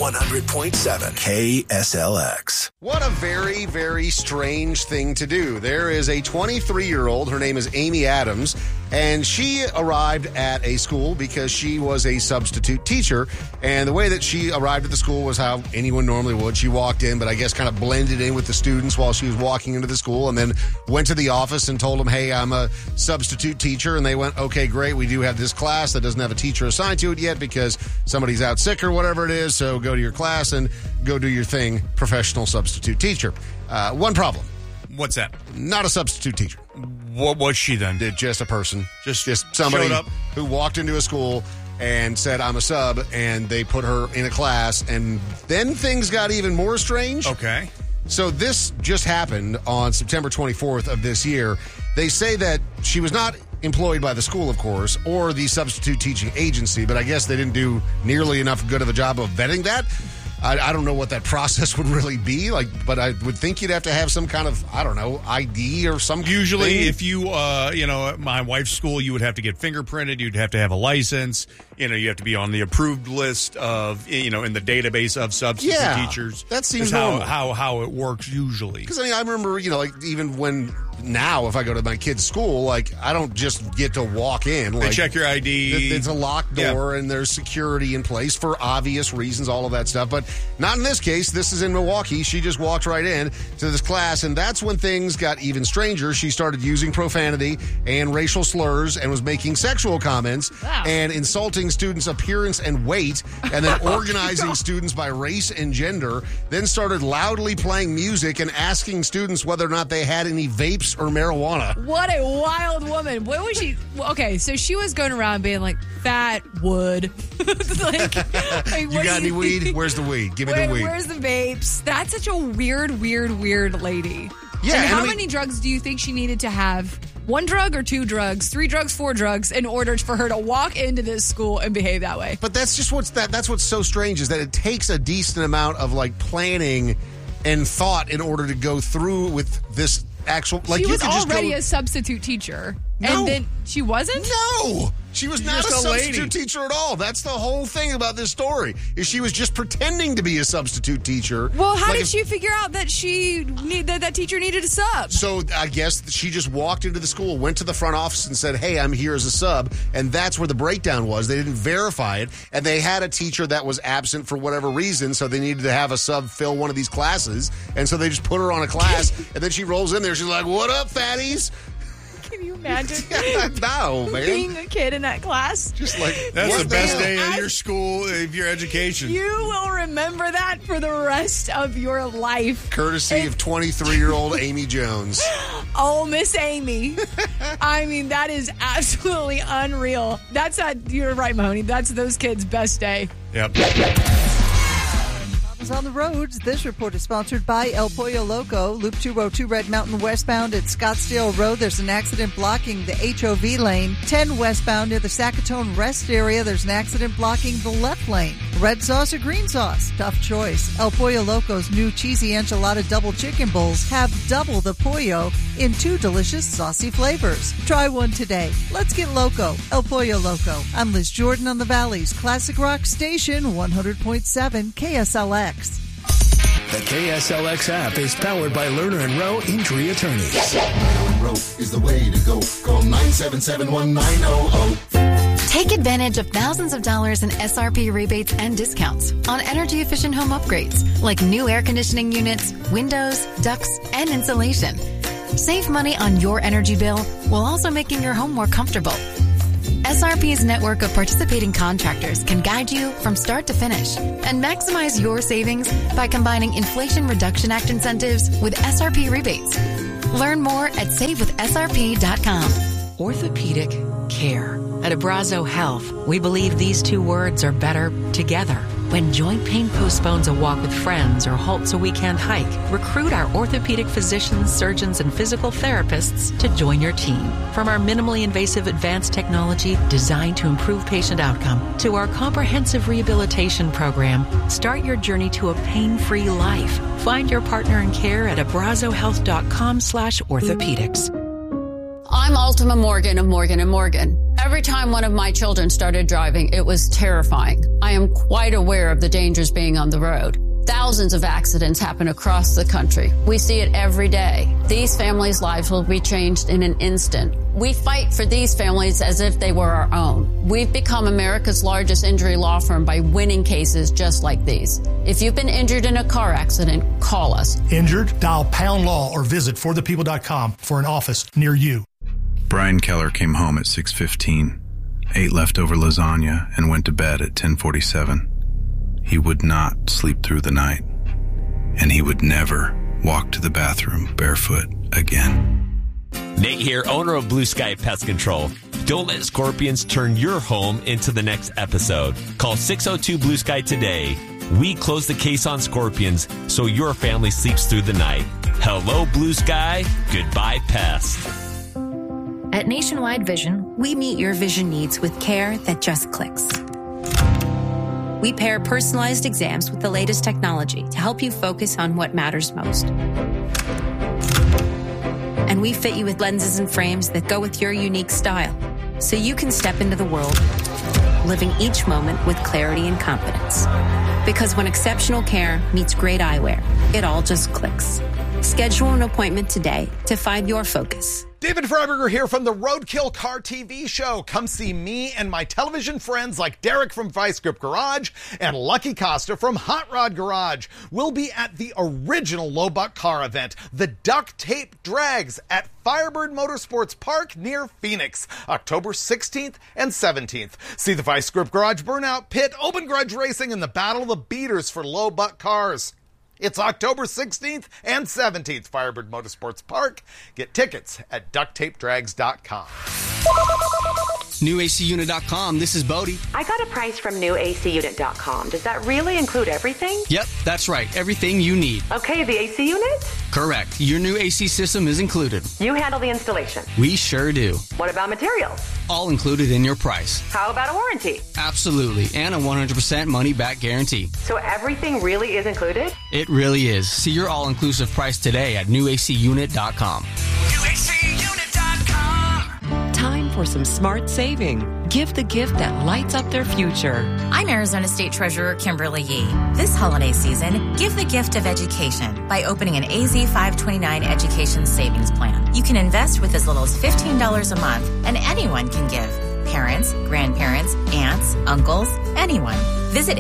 100.7 KSLX. What a very, very strange thing to do. There is a 23-year-old. Her name is Amy Adams, and she arrived at a school because she was a substitute teacher. And the way that she arrived at the school was how anyone normally would. She walked in, but I guess kind of blended in with the students while she was walking into the school, and then went to the office and told them, hey, I'm a substitute teacher. And they went, okay, great. We do have this class that doesn't have a teacher assigned to it yet because somebody's out sick or whatever it is. So go to your class and go do your thing, professional substitute teacher. One problem. What's that? Not a substitute teacher. What was she then? Just a person. Just somebody showed up. Who walked into a school and said, I'm a sub, and they put her in a class, and then things got even more strange. Okay. So this just happened on September 24th of this year. They say that she was not employed by the school, of course, or the substitute teaching agency, but I guess they didn't do nearly enough good of a job of vetting that. I don't know what that process would really be like, but I would think you'd have to have some kind of, I don't know, ID or some Usually, thing. if you, at my wife's school, you would have to get fingerprinted. You'd have to have a license. You have to be on the approved list of, in the database of substitute teachers. That seems normal. normal. How it works usually. Because, I remember, even when now, if I go to my kid's school, I don't just get to walk in. They check your ID. It's a locked door, and there's security in place for obvious reasons, all of that stuff. But not in this case. This is in Milwaukee. She just walked right in to this class, and that's when things got even stranger. She started using profanity and racial slurs and was making sexual comments and insulting students' appearance and weight, and then organizing students by race and gender, then started loudly playing music and asking students whether or not they had any vapes or marijuana. What a wild woman. What was she? Okay, so she was going around being like, fat wood. You got any weed? Where's the weed? Give me the weed. Where's the vapes? That's such a weird lady. Yeah. And how many drugs do you think she needed to have? 1 drug or 2 drugs, 3 drugs, 4 drugs in order for her to walk into this school and behave that way? But that's just that's what's so strange is that it takes a decent amount of planning and thought in order to go through with this actual. She was already a substitute teacher. No. And then she wasn't? No. She was not a substitute lady. teacher at all. That's the whole thing about this story, is she was just pretending to be a substitute teacher. Well, how did she figure out that that teacher needed a sub? So I guess she just walked into the school, went to the front office and said, hey, I'm here as a sub. And that's where the breakdown was. They didn't verify it. And they had a teacher that was absent for whatever reason, so they needed to have a sub fill one of these classes. And so they just put her on a class. And then she rolls in there. She's like, what up, fatties? Can you imagine No, man. being a kid in that class? Just that's the best day of your school, of your education. You will remember that for the rest of your life. Courtesy of 23-year-old Amy Jones. Oh, Miss Amy. That is absolutely unreal. You're right, Mahoney. That's those kids' best day. Yep. On the roads, this report is sponsored by El Pollo Loco. Loop 202 Red Mountain westbound at Scottsdale Road. There's an accident blocking the HOV lane. 10 westbound near the Sackatone Rest area. There's an accident blocking the left lane. Red sauce or green sauce? Tough choice. El Pollo Loco's new cheesy enchilada double chicken bowls have double the pollo in 2 delicious saucy flavors. Try one today. Let's get loco. El Pollo Loco. I'm Liz Jordan on the Valley's Classic Rock Station, 100.7 KSLX. The KSLX app is powered by Lerner & Rowe Injury Attorneys. Lerner & Rowe is the way to go. Call 977-1900. Take advantage of thousands of dollars in SRP rebates and discounts on energy-efficient home upgrades like new air conditioning units, windows, ducts, and insulation. Save money on your energy bill while also making your home more comfortable. SRP's network of participating contractors can guide you from start to finish and maximize your savings by combining Inflation Reduction Act incentives with SRP rebates. Learn more at savewithsrp.com. Orthopedic care. At Abrazo Health, we believe these 2 words are better together. When joint pain postpones a walk with friends or halts a weekend hike, recruit our orthopedic physicians, surgeons, and physical therapists to join your team. From our minimally invasive advanced technology designed to improve patient outcome to our comprehensive rehabilitation program, start your journey to a pain-free life. Find your partner in care at abrazohealth.com/orthopedics. I'm Altima Morgan of Morgan & Morgan. Every time one of my children started driving, it was terrifying. I am quite aware of the dangers being on the road. Thousands of accidents happen across the country. We see it every day. These families' lives will be changed in an instant. We fight for these families as if they were our own. We've become America's largest injury law firm by winning cases just like these. If you've been injured in a car accident, call us. Injured? Dial pound law or visit forthepeople.com for an office near you. Brian Keller came home at 6:15, ate leftover lasagna, and went to bed at 10:47. He would not sleep through the night, and he would never walk to the bathroom barefoot again. Nate here, owner of Blue Sky Pest Control. Don't let scorpions turn your home into the next episode. Call 602-BLUE-SKY today. We close the case on scorpions so your family sleeps through the night. Hello, Blue Sky. Goodbye, pest. At Nationwide Vision, we meet your vision needs with care that just clicks. We pair personalized exams with the latest technology to help you focus on what matters most. And we fit you with lenses and frames that go with your unique style, so you can step into the world, living each moment with clarity and confidence. Because when exceptional care meets great eyewear, it all just clicks. Schedule an appointment today to find your focus. David Freiberger here from the Roadkill Car TV show. Come see me and my television friends like Derek from Vice Grip Garage and Lucky Costa from Hot Rod Garage. We'll be at the original Low Buck car event, the Duct Tape Drags at Firebird Motorsports Park near Phoenix, October 16th and 17th. See the Vice Grip Garage Burnout Pit, Open Grudge Racing, and the Battle of the Beaters for Low Buck cars. It's October 16th and 17th, Firebird Motorsports Park. Get tickets at ducttapedrags.com. NewACUnit.com. This is Bodie. I got a price from NewACUnit.com. Does that really include everything? Yep, that's right. Everything you need. Okay, the AC unit? Correct. Your new AC system is included. You handle the installation? We sure do. What about materials? All included in your price. How about a warranty? Absolutely. And a 100% money-back guarantee. So everything really is included? It really is. See your all-inclusive price today at NewACUnit.com. NewACUnit.com. Time for some smart saving. Give the gift that lights up their future. I'm Arizona State Treasurer Kimberly Yee. This holiday season, give the gift of education by opening an AZ 529 Education Savings Plan. You can invest with as little as $15 a month, and anyone can give. Parents, grandparents, aunts, uncles, anyone. Visit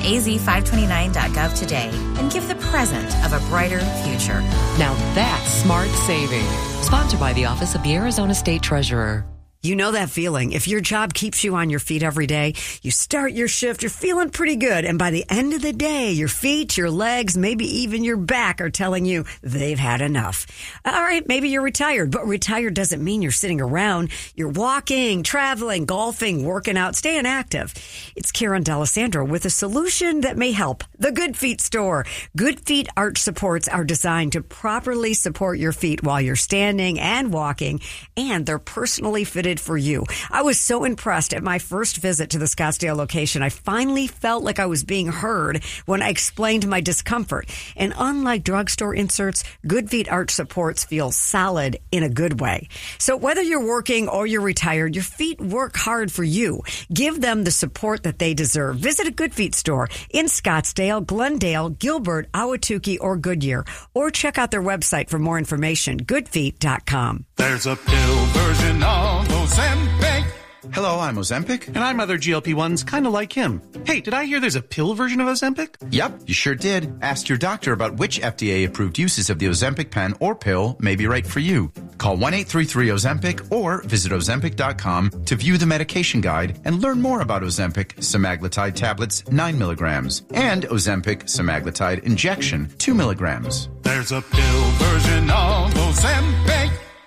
az529.gov today and give the present of a brighter future. Now that's smart saving. Sponsored by the Office of the Arizona State Treasurer. You know that feeling. If your job keeps you on your feet every day, you start your shift, you're feeling pretty good. And by the end of the day, your feet, your legs, maybe even your back are telling you they've had enough. All right, maybe you're retired, but retired doesn't mean you're sitting around. You're walking, traveling, golfing, working out, staying active. It's Karen D'Alessandro with a solution that may help. The Good Feet Store. Good Feet arch supports are designed to properly support your feet while you're standing and walking, and they're personally fitted for you. I was so impressed at my first visit to the Scottsdale location. I finally felt like I was being heard when I explained my discomfort. And unlike drugstore inserts, Good Feet arch supports feel solid in a good way. So whether you're working or you're retired, your feet work hard for you. Give them the support that they deserve. Visit a Good Feet store in Scottsdale, Glendale, Gilbert, Ahwatukee, or Goodyear. Or check out their website for more information, goodfeet.com. There's a pill version of Ozempic. Hello, I'm Ozempic. And I'm other GLP-1s kind of like him. Hey, did I hear there's a pill version of Ozempic? Yep, you sure did. Ask your doctor about which FDA-approved uses of the Ozempic pen or pill may be right for you. Call 1-833-OZEMPIC or visit Ozempic.com to view the medication guide and learn more about Ozempic semaglutide tablets 9 milligrams and Ozempic semaglutide injection 2 milligrams. There's a pill version of Ozempic.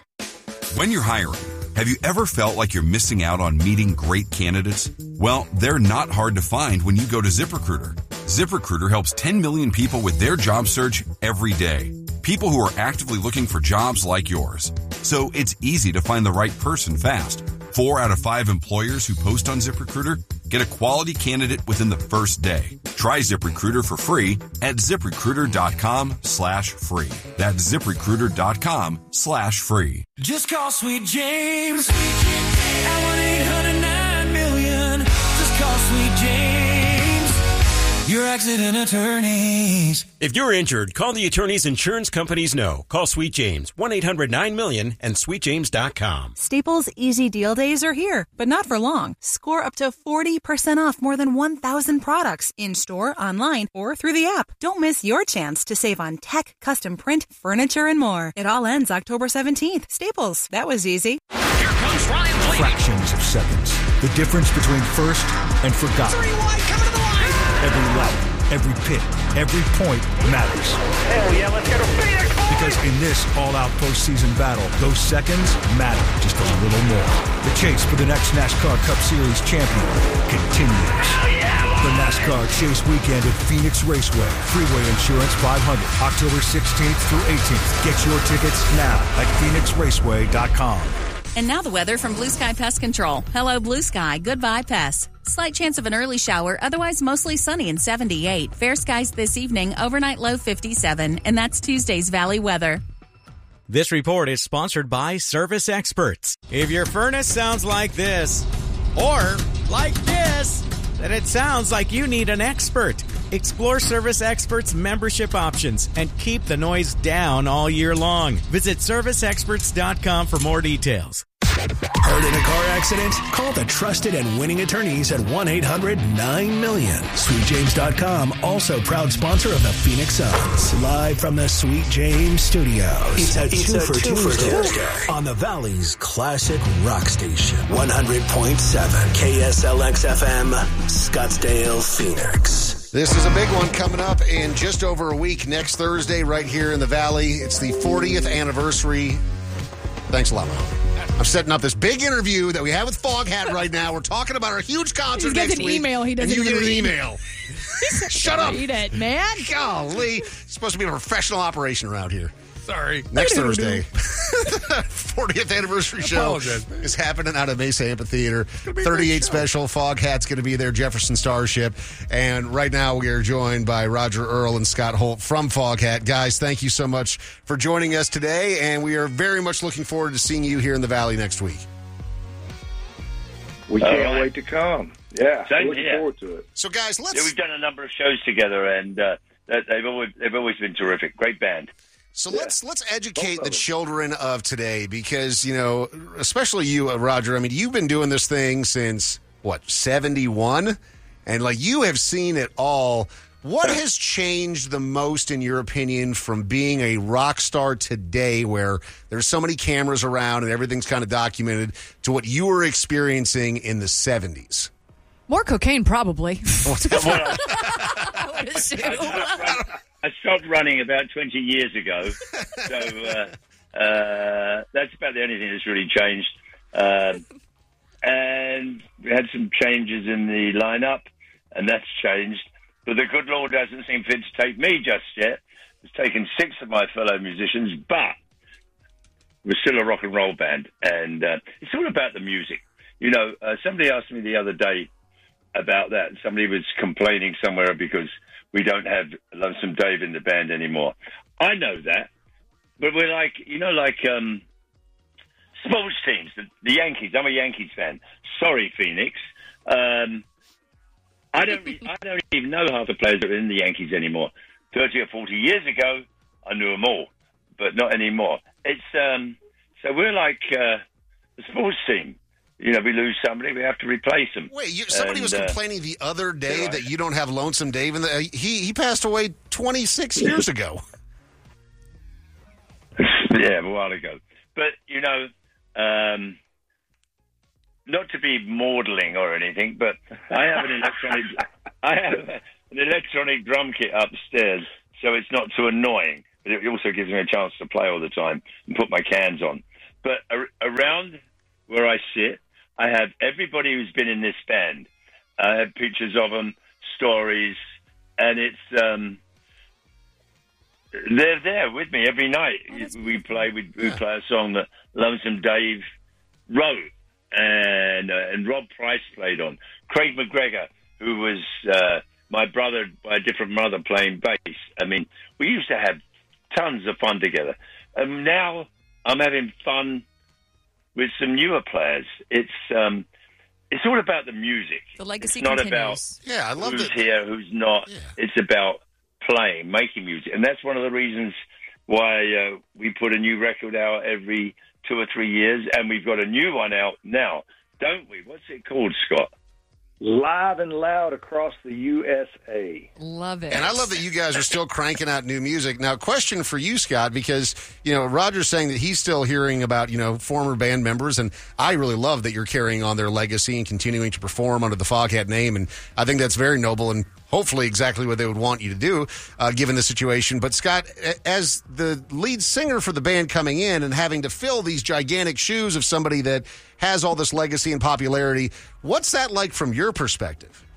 When you're hiring, have you ever felt like you're missing out on meeting great candidates? Well, they're not hard to find when you go to ZipRecruiter. ZipRecruiter helps 10 million people with their job search every day. People who are actively looking for jobs like yours. So it's easy to find the right person fast. 4 out of 5 employers who post on ZipRecruiter get a quality candidate within the first day. Try ZipRecruiter for free at ZipRecruiter.com/free. That's ZipRecruiter.com/free. Just call Sweet James at 1-800-9 James, your accident attorneys. If you're injured, call the attorneys insurance companies know. Call Sweet James, 1-800-9-MILLION and sweetjames.com. Staples Easy Deal Days are here, but not for long. Score up to 40% off more than 1,000 products in-store, online, or through the app. Don't miss your chance to save on tech, custom print, furniture, and more. It all ends October 17th. Staples. That was easy. Here comes Ryan Blaney. Fractions of seconds. The difference between first and forgotten. 3 wide, coming to the line. Every lap, every pit, every point matters. Hell yeah, let's go to Phoenix. Because in this all-out postseason battle, those seconds matter just a little more. The chase for the next NASCAR Cup Series champion continues. Hell yeah, boy. The NASCAR Chase Weekend at Phoenix Raceway. Freeway Insurance 500, October 16th through 18th. Get your tickets now at phoenixraceway.com. And now the weather from Blue Sky Pest Control. Hello, Blue Sky. Goodbye, pests. Slight chance of an early shower, otherwise mostly sunny and 78. Fair skies this evening, overnight low 57. And that's Tuesday's Valley weather. This report is sponsored by Service Experts. If your furnace sounds like this, or like this, then it sounds like you need an expert. Explore Service Experts membership options and keep the noise down all year long. Visit serviceexperts.com for more details. Hurt in a car accident? Call the trusted and winning attorneys at 1-800-9-MILLION. SweetJames.com, also proud sponsor of the Phoenix Suns. Live from the Sweet James Studios. It's a two for Tuesday on the Valley's classic rock station. 100.7 KSLX-FM, Scottsdale, Phoenix. This is a big one coming up in just over a week, next Thursday, right here in the Valley. It's the 40th anniversary. Thanks a lot, Mo. I'm setting up this big interview that we have with Foghat right now. We're talking about our huge concert next week. He gets an email. He doesn't and you even get an read. email. Shut up. Read it, man. Golly. It's supposed to be a professional operation around here. Sorry. Next Thursday. 40th anniversary show is happening out of Mesa Amphitheater. 38 special. Foghat's going to be there. Jefferson Starship. And right now we are joined by Roger Earl and Scott Holt from Foghat. Guys, thank you so much for joining us today. And we are very much looking forward to seeing you here in the Valley next week. We can't wait to come. Yeah, Same looking here. forward to it. So, guys, let's... we've done a number of shows together, and they've always been terrific. Great band. So let's educate the children of today because, you know, especially you, Roger, I mean, you've been doing this thing since, 71? And, you have seen it all. What has changed the most, in your opinion, from being a rock star today where there's so many cameras around and everything's kind of documented to what you were experiencing in the 70s? More cocaine, probably. I would assume. I stopped running about 20 years ago, so that's about the only thing that's really changed. And we had some changes in the lineup, and that's changed. But the good Lord hasn't seen fit to take me just yet. It's taken 6 of my fellow musicians, but we're still a rock and roll band, and it's all about the music. You know, somebody asked me the other day about that. Somebody was complaining somewhere because we don't have Lonesome Dave in the band anymore. I know that, but we're like sports teams, the Yankees. I'm a Yankees fan. Sorry, Phoenix. I don't even know half the players that are in the Yankees anymore. 30 or 40 years ago, I knew them all, but not anymore. It's so we're like a sports team. You know, we lose somebody, we have to replace them. Wait, somebody was complaining the other day that you don't have Lonesome Dave, and he passed away 26 years ago. Yeah, a while ago. But, you know, not to be maudling or anything, but I have an electronic drum kit upstairs, so it's not too annoying. But it also gives me a chance to play all the time and put my cans on. But around where I sit, I have everybody who's been in this band. I have pictures of them, stories, and it's they're there with me every night. We play a song that Lonesome Dave wrote, and Rob Price played on. Craig McGregor, who was my brother by a different mother, playing bass. I mean, we used to have tons of fun together. And now I'm having fun with some newer players. It's it's all about the music. The legacy it's not continues. about who's here, who's not. Yeah. It's about playing, making music. And that's one of the reasons why we put a new record out every 2 or 3 years, and we've got a new one out now, don't we? What's it called, Scott? Live and Loud Across the USA. Love it. And I love that you guys are still cranking out new music. Now, question for you, Scott, because, you know, Roger's saying that he's still hearing about, you know, former band members, and I really love that you're carrying on their legacy and continuing to perform under the Foghat name, and I think that's very noble and hopefully exactly what they would want you to do, given the situation. But, Scott, as the lead singer for the band coming in and having to fill these gigantic shoes of somebody that has all this legacy and popularity, what's that like from your perspective?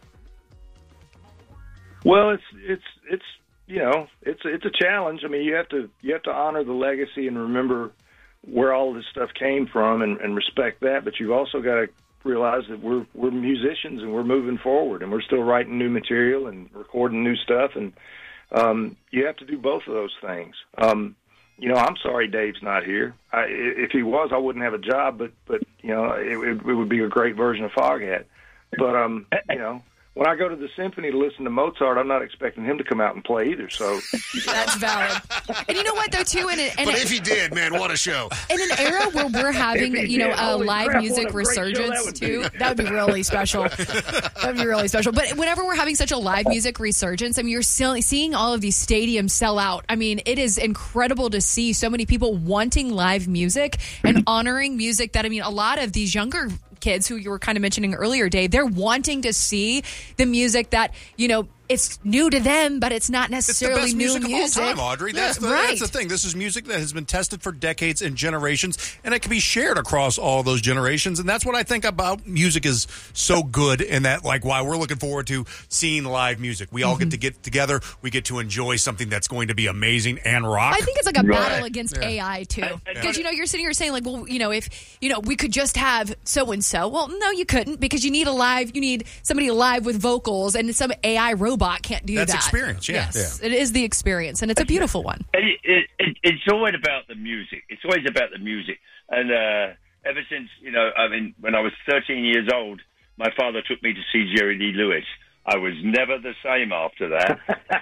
Well, it's you know, it's a challenge. I mean, you have to honor the legacy and remember where all this stuff came from and respect that, but you've also got to realize that we're musicians and we're moving forward and we're still writing new material and recording new stuff, and you have to do both of those things. You know, I'm sorry Dave's not here. If he was, I wouldn't have a job, but you know, it would be a great version of Foghat. But you know, when I go to the symphony to listen to Mozart, I'm not expecting him to come out and play either. So that's valid. And you know what, though, too? But if he did, man, what a show! In an era where we're having, you know, a live music resurgence, too, that would be really special. That would be really special. But whenever we're having such a live music resurgence, I mean, you're still seeing all of these stadiums sell out. I mean, it is incredible to see so many people wanting live music and honoring music that, I mean, a lot of these younger kids who you were kind of mentioning earlier, Dave, they're wanting to see the music that, you know, it's new to them, but it's not necessarily new music. Of all time, Audrey. That's right. the thing. This is music that has been tested for decades and generations, and it can be shared across all those generations. And that's what I think about music is so good, and that, like, why we're looking forward to seeing live music. We all get to get together. We get to enjoy something that's going to be amazing and rock. I think it's like a battle against AI, too. Because, you know, you're sitting here saying, like, well, you know, if, you know, we could just have so-and-so. Well, no, you couldn't, because you need somebody live with vocals, and some AI robot can't do that. That's experience, Yes, it is the experience, and it's a beautiful one. It's always about the music. It's always about the music. And ever since, you know, I mean, when I was 13 years old, my father took me to see Jerry Lee Lewis. I was never the same after that.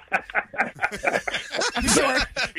I'm sure.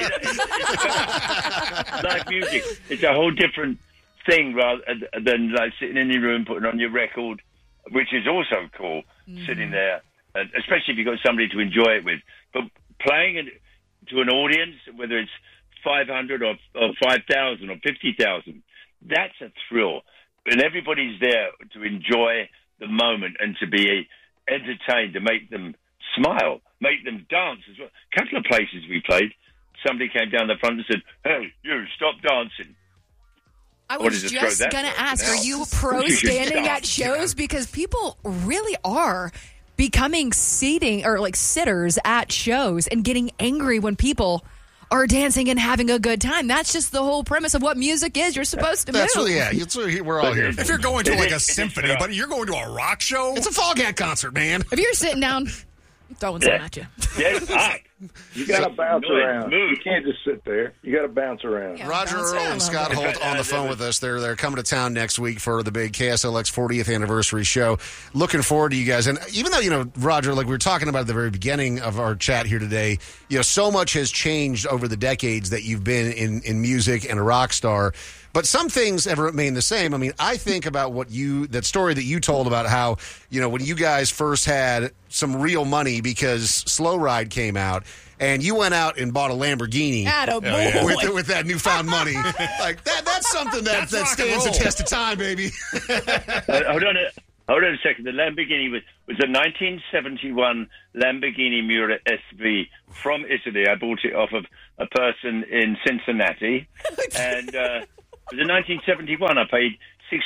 Live music. It's a whole different thing rather than like sitting in your room, putting on your record, which is also cool, sitting there. Especially if you've got somebody to enjoy it with. But playing it to an audience, whether it's 500 or 5,000 or 50,000, that's a thrill. And everybody's there to enjoy the moment and to be entertained, to make them smile, make them dance as well. A couple of places we played, somebody came down the front and said, "Hey, you, stop dancing." I was just going to ask, are you pro standing at shows? Because people really are becoming sitters at shows and getting angry when people are dancing and having a good time. That's just the whole premise of what music is. You're supposed to move. We're all here. If you're going to like a symphony, but you're going to a rock show, it's a Foghat concert, man. If you're sitting down, throwing something at you. You got to bounce around. You can't just sit there. You got to bounce around. Yeah, Roger Earl and Scott Holt on the phone with us. They're coming to town next week for the big KSLX 40th anniversary show. Looking forward to you guys. And even though, you know, Roger, like we were talking about at the very beginning of our chat here today, you know, so much has changed over the decades that you've been in music and a rock star. But some things have remained the same. I mean, I think about that story that you told about how, you know, when you guys first had some real money because Slow Ride came out, and you went out and bought a Lamborghini with that newfound money. Like that's something that stands the test of time, baby. Hold on a second. The Lamborghini was a 1971 Lamborghini Miura SV from Italy. I bought it off of a person in Cincinnati, and it was in 1971. I paid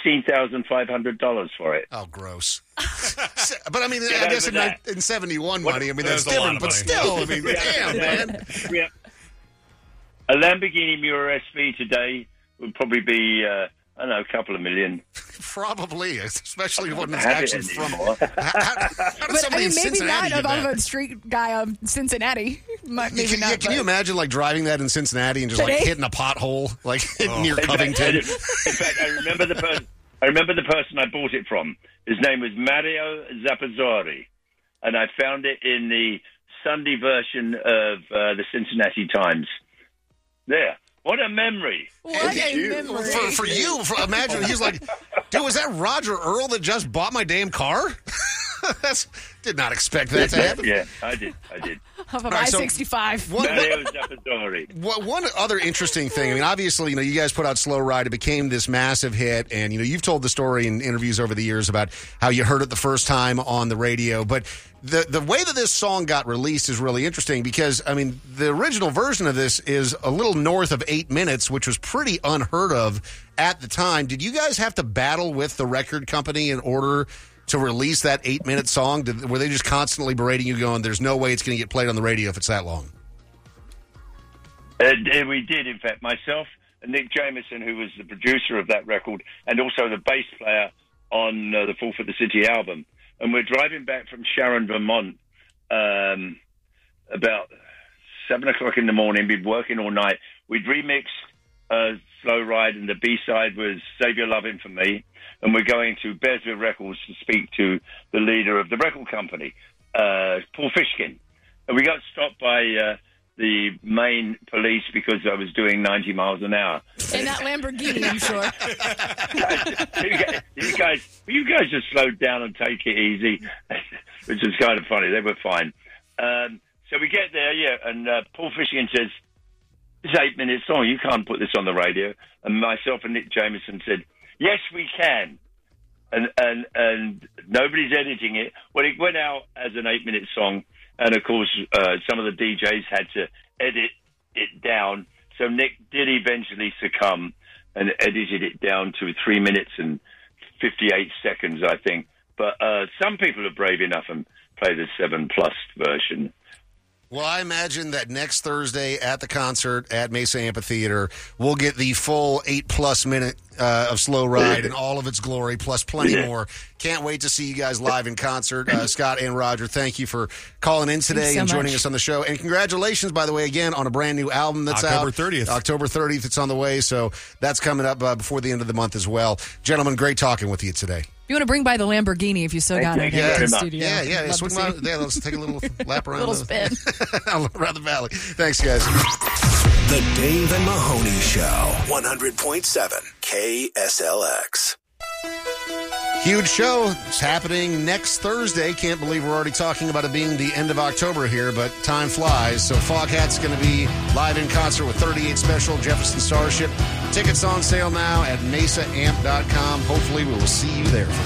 $16,500 for it. Oh, gross. But, I mean, I guess in 71 money, I mean, that's different. But still, I mean, damn, man. Yeah. A Lamborghini Miura SV today would probably be, I don't know, a couple of million. Probably, especially when it's actually from. But, I mean, maybe not of a street guy of Cincinnati. Can you imagine, like, driving that in Cincinnati and just, like, hitting a pothole, like, near Covington? In fact, I remember the person. I remember the person I bought it from. His name was Mario Zappazori, and I found it in the Sunday version of the Cincinnati Times. There. What a memory. What a memory. For you, imagine he's like, dude, was that Roger Earl that just bought my damn car? Did not expect that to happen. Yeah, I did. Of an I-65. One other interesting thing, I mean, obviously, you guys put out Slow Ride. It became this massive hit, and, you've told the story in interviews over the years about how you heard it the first time on the radio, but the way that this song got released is really interesting because, I mean, the original version of this is a little north of 8 minutes, which was pretty unheard of at the time. Did you guys have to battle with the record company in order to release that 8-minute song? Were they just constantly berating you going, there's no way it's going to get played on the radio if it's that long? We did, in fact, myself and Nick Jameson, who was the producer of that record, and also the bass player on the Fall for the City album. And we're driving back from Sharon, Vermont, about 7 o'clock in the morning. We'd been working all night. We'd remixed Slow Ride, and the B-side was Save Your Lovin' for Me. And we're going to Bearsville Records to speak to the leader of the record company, Paul Fishkin. And we got stopped by the Maine police because I was doing 90 miles an hour. In that Lamborghini, I'm sure. you guys just slowed down and take it easy, which was kind of funny. They were fine. So we get there, and Paul Fishkin says, it's an 8-minute song. You can't put this on the radio. And myself and Nick Jameson said, yes, we can. And nobody's editing it. Well, it went out as an 8-minute song. And, of course, some of the DJs had to edit it down. So Nick did eventually succumb and edited it down to 3 minutes and 58 seconds, I think. But some people are brave enough and play the 7+ version. Well, I imagine that next Thursday at the concert at Mesa Amphitheater, we'll get the full 8+ minute of Slow Ride in all of its glory, plus plenty more. Can't wait to see you guys live in concert. Scott and Roger, thank you for calling in today and joining us on the show. And congratulations, by the way, again, on a brand new album that's October out. 30th. October 30th, it's on the way, so that's coming up before the end of the month as well. Gentlemen, great talking with you today. You want to bring by the Lamborghini if you still got it in the studio. Yeah. Swing by, let's take a little lap around. Little spin. Around the valley. Thanks, guys. The Dave and Mahoney Show, 100.7 KSLX. Huge show. It's happening next Thursday. Can't believe we're already talking about it being the end of October here, but time flies. So Foghat's going to be live in concert with 38 Special, Jefferson Starship. Tickets on sale now at mesaamp.com. Hopefully we will see you there.